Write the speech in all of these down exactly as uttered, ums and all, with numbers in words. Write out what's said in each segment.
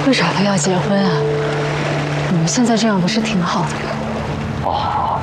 为啥非要结婚啊？你们现在这样不是挺好的吗？ 哦，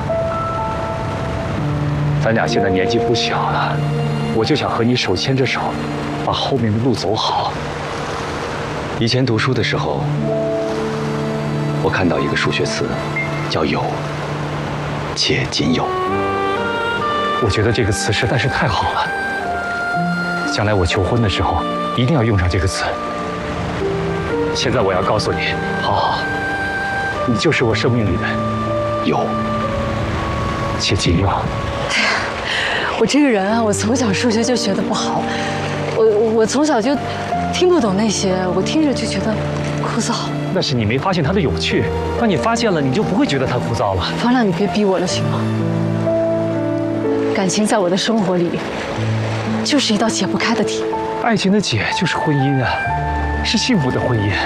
咱俩现在年纪不小了，我就想和你手牵着手，把后面的路走好。以前读书的时候，我看到一个数学词，叫“有”，且仅有。我觉得这个词实在是太好了，将来我求婚的时候一定要用上这个词。现在我要告诉你，好好，你就是我生命里的有，且仅有。 哎呀，我这个人啊，我从小数学就学得不好，我我从小就听不懂那些，我听着就觉得枯燥。 那是你没发现它的有趣，当你发现了，你就不会觉得它枯燥了。 方亮，你别逼我了，行吗？感情在我的生活里，就是一道解不开的题。 爱情的解就是婚姻啊，是幸福的婚姻。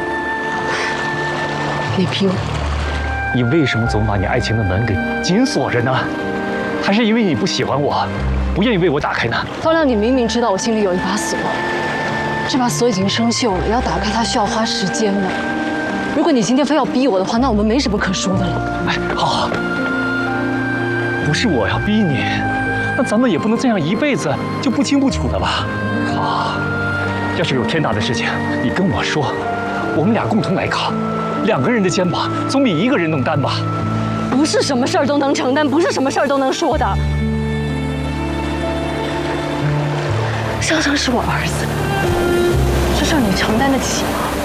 别逼我！ 你为什么总把你爱情的门给紧锁着呢？还是因为你不喜欢我，不愿意为我打开呢？ 方亮，你明明知道我心里有一把锁，这把锁已经生锈了，要打开它需要花时间的。如果你今天非要逼我的话，那我们没什么可说的了。 哎，好，不是我要逼你，那咱们也不能这样一辈子就不清不楚的吧？好，要是有天大的事情，你跟我说，我们俩共同来扛，两个人的肩膀总比一个人能担吧？ 不是什么事儿都能承担，不是什么事儿都能说的。香香是我儿子，这事儿你承担得起吗？